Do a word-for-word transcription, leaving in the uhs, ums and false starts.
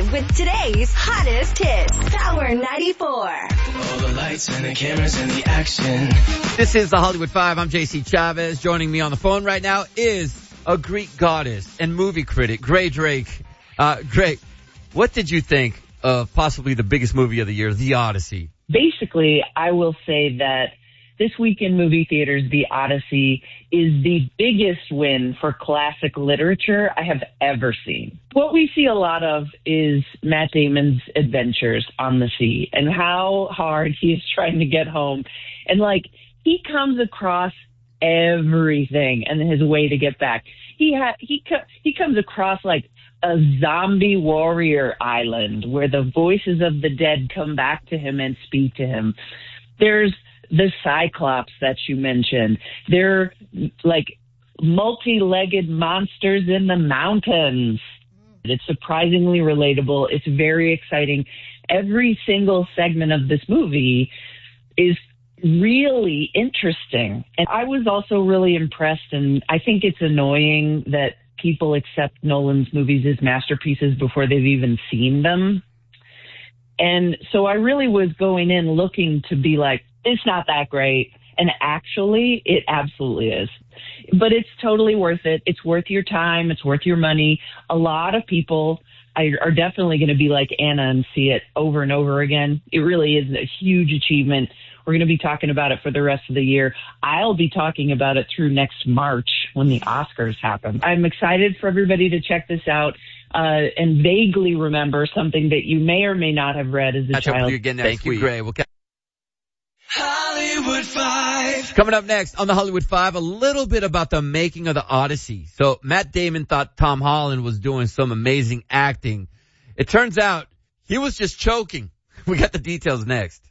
with today's hottest hits. Power ninety-four. All the lights and the cameras and the action. This is the Hollywood Five. I'm J C Chavez. Joining me on the phone right now is a Greek goddess and movie critic, Gray Drake. Uh, Gray, what did you think of possibly the biggest movie of the year, The Odyssey? Basically, I will say that this week in movie theaters, The Odyssey is the biggest win for classic literature I have ever seen. What we see a lot of is Matt Damon's adventures on the sea and how hard he is trying to get home. And, like, he comes across everything and his way to get back. He ha- he co- he comes across, like, a zombie warrior island where the voices of the dead come back to him and speak to him. There's the Cyclops that you mentioned. They're like multi-legged monsters in the mountains. It's surprisingly relatable. It's very exciting. Every single segment of this movie is really interesting. And I was also really impressed, and I think it's annoying that people accept Nolan's movies as masterpieces before they've even seen them. And so I really was going in looking to be like, it's not that great. And actually, it absolutely is. But it's totally worth it. It's worth your time. It's worth your money. A lot of people are definitely going to be like Anna and see it over and over again. It really is a huge achievement. We're going to be talking about it for the rest of the year. I'll be talking about it through next March when the Oscars happen. I'm excited for everybody to check this out uh, and vaguely remember something that you may or may not have read as a Catch child. up with you again next Thank week. you, Gray. We'll catch- Hollywood Five. Coming up next on the Hollywood Five, a little bit about the making of the Odyssey. So Matt Damon thought Tom Holland was doing some amazing acting. It turns out he was just choking. We got the details next.